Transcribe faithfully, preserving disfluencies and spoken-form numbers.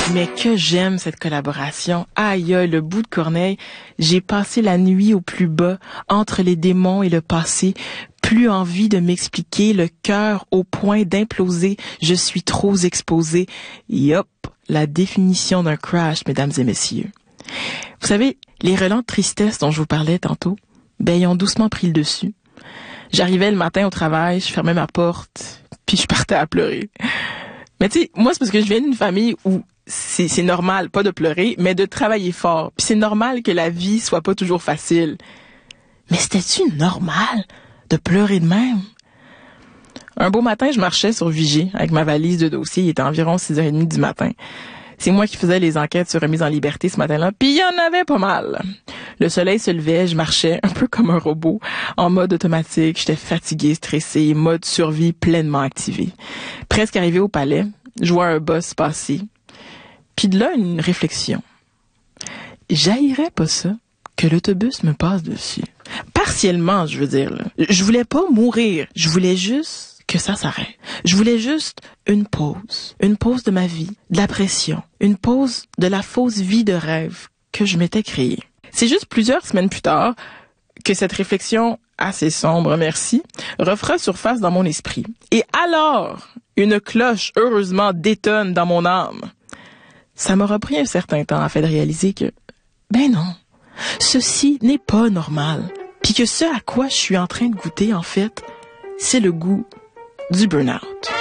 Mais que j'aime cette collaboration. Aïe, aïe, le bout de Corneille. J'ai passé la nuit au plus bas, entre les démons et le passé. Plus envie de m'expliquer, le cœur au point d'imploser. Je suis trop exposé. Yop, la définition d'un crash, mesdames et messieurs. Vous savez, les relents de tristesse dont je vous parlais tantôt, ben, ils ont doucement pris le dessus. J'arrivais le matin au travail, je fermais ma porte, puis je partais à pleurer. Mais tu sais, moi, c'est parce que je viens d'une famille où c'est, c'est normal, pas de pleurer, mais de travailler fort. Puis c'est normal que la vie soit pas toujours facile. Mais c'était-tu normal de pleurer de même? Un beau matin, je marchais sur Vigée avec ma valise de dossiers. Il était environ six heures trente du matin. C'est moi qui faisais les enquêtes sur remise en liberté ce matin-là, puis il y en avait pas mal. Le soleil se levait, je marchais un peu comme un robot, en mode automatique. J'étais fatiguée, stressée, mode survie pleinement activé. Presque arrivé au palais, je vois un boss passer. Puis de là, une réflexion. J'haïrais pas ça, que l'autobus me passe dessus. Partiellement, je veux dire. Là. Je voulais pas mourir, je voulais juste que ça s'arrête. Je voulais juste une pause. Une pause de ma vie, de la pression. Une pause de la fausse vie de rêve que je m'étais créée. C'est juste plusieurs semaines plus tard que cette réflexion assez sombre, merci, refera surface dans mon esprit. Et alors, une cloche heureusement détonne dans mon âme. Ça m'aura pris un certain temps afin de réaliser que, ben non, ceci n'est pas normal. Puis que ce à quoi je suis en train de goûter, en fait, c'est le goût du burn-out.